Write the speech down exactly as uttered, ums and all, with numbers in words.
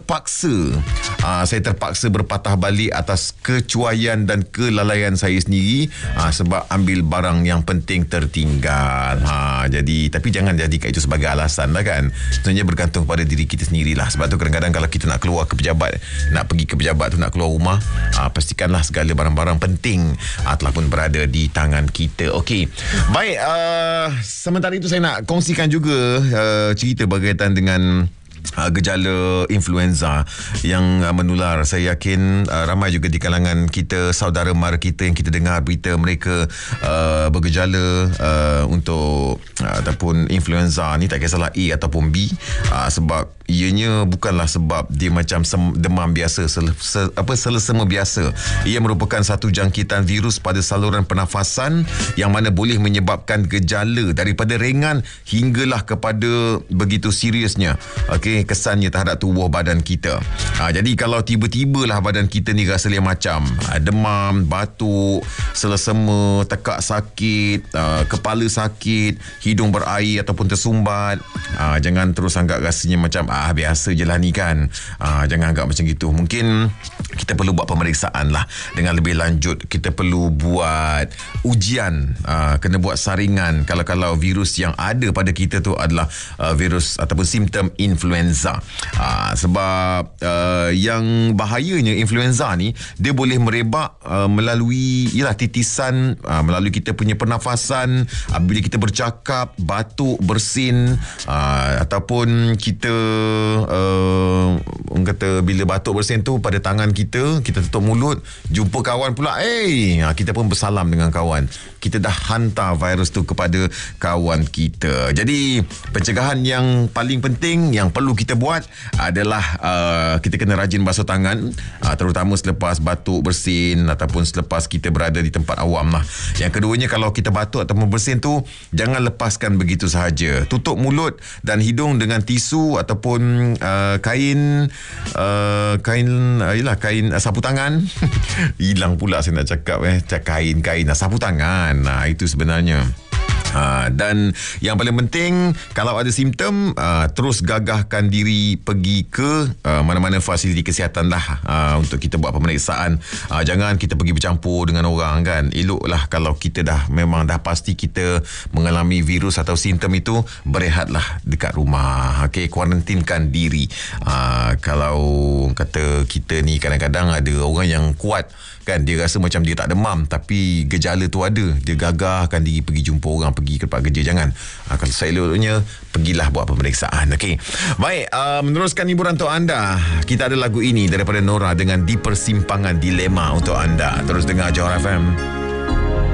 terpaksa uh, Saya terpaksa berpatah balik atas kecuaian dan kelalaian saya sendiri, uh, sebab ambil barang yang penting tertinggal. ha, Jadi, tapi jangan jadikan itu sebagai alasan lah kan. Sebenarnya bergantung pada diri kita sendirilah. Sebab tu kadang-kadang kalau kita nak keluar ke pejabat, nak pergi ke pejabat tu, nak keluar rumah, uh, pastikanlah segala barang-barang penting uh, telah pun berada di tangan kita. Okey, baik, uh, sementara itu saya nak kongsikan juga uh, cerita berkaitan dengan Uh, gejala influenza yang uh, menular. Saya yakin uh, ramai juga di kalangan kita, saudara mara kita yang kita dengar berita mereka uh, bergejala uh, untuk uh, ataupun influenza ni, tak kisahlah A ataupun B, uh, sebab ianya bukanlah sebab dia macam sem- demam biasa, sel- se- apa selesema biasa. Ia merupakan satu jangkitan virus pada saluran pernafasan yang mana boleh menyebabkan gejala daripada ringan hinggalah kepada begitu seriusnya. Okey, kesannya terhadap tubuh badan kita. Ha, jadi kalau tiba-tibalah badan kita ni rasa lain macam, ha, demam, batuk, selesema, tekak sakit, ha, kepala sakit, hidung berair ataupun tersumbat, ha, jangan terus anggap rasanya macam ah biasa je lah ni kan. Ha, jangan anggap macam gitu. Mungkin kita perlu buat pemeriksaan lah dengan lebih lanjut. Kita perlu buat ujian, ha, kena buat saringan kalau-kalau virus yang ada pada kita tu adalah uh, virus ataupun simptom influenza. Uh, sebab uh, yang bahayanya influenza ni, dia boleh merebak uh, melalui ialah titisan, uh, melalui kita punya pernafasan, uh, bila kita bercakap, batuk, bersin, uh, ataupun kita uh, orang kata bila batuk bersin tu pada tangan kita, kita tutup mulut, jumpa kawan pula, eh hey! uh, kita pun bersalam dengan kawan, kita dah hantar virus tu kepada kawan kita. Jadi pencegahan yang paling penting yang perlu kita buat adalah uh, kita kena rajin basuh tangan, uh, terutama selepas batuk, bersin ataupun selepas kita berada di tempat awam lah. Yang keduanya, kalau kita batuk ataupun bersin tu, jangan lepaskan begitu sahaja. Tutup mulut dan hidung dengan tisu ataupun uh, kain uh, kain uh, yalah kain uh, sapu tangan. Hilang pula saya nak cakap eh kain-kain uh, sapu tangan. Nah, itu sebenarnya. Ha, dan yang paling penting, kalau ada simptom, uh, terus gagahkan diri pergi ke uh, mana-mana fasiliti kesihatan lah, uh, untuk kita buat pemeriksaan. Uh, jangan kita pergi bercampur dengan orang kan. Eloklah kalau kita dah memang dah pasti kita mengalami virus atau simptom itu, berehatlah dekat rumah. Okey, kuarantinkan diri. Uh, kalau kata kita ni kadang-kadang ada orang yang kuat kan, dia rasa macam dia tak demam tapi gejala tu ada, dia gagahkan diri pergi jumpa orang, pergi ke tempat kerja. Jangan. Ha, kalau seeloknya pergilah buat pemeriksaan. Okey. Baik, uh, meneruskan hiburan untuk anda, kita ada lagu ini daripada Nora dengan Di Persimpangan Dilema untuk anda. Terus dengar Johor F M.